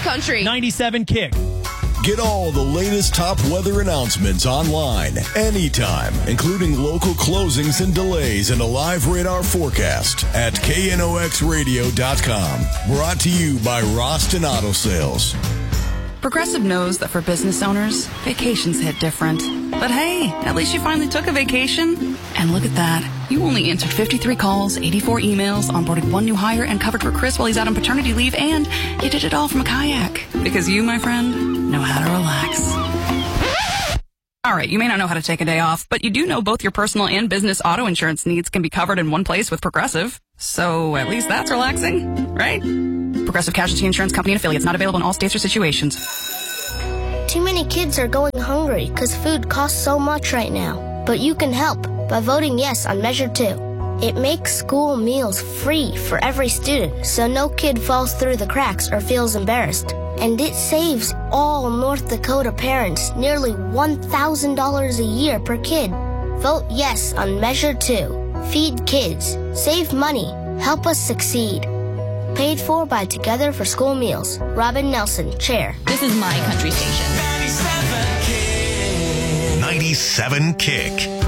country. 97 Kick. Get all the latest top weather announcements online, anytime, including local closings and delays and a live radar forecast at knoxradio.com. Brought to you by Roston Auto Sales. Progressive knows that for business owners, vacations hit different. But hey, at least you finally took a vacation. And look at that. You only answered 53 calls, 84 emails, onboarded one new hire, and covered for Chris while he's out on paternity leave, and you did it all from a kayak. Because you, my friend, know how to relax. All right, you may not know how to take a day off, but you do know both your personal and business auto insurance needs can be covered in one place with Progressive. So at least that's relaxing, right? Progressive Casualty Insurance Company and affiliates, not available in all states or situations. Too many kids are going hungry because food costs so much right now. But you can help by voting yes on Measure 2. It makes school meals free for every student, so no kid falls through the cracks or feels embarrassed. And it saves all North Dakota parents nearly $1,000 a year per kid. Vote yes on Measure 2. Feed kids. Save money. Help us succeed. Paid for by Together for School Meals. Robin Nelson, Chair. This is my country station. 97 Kick.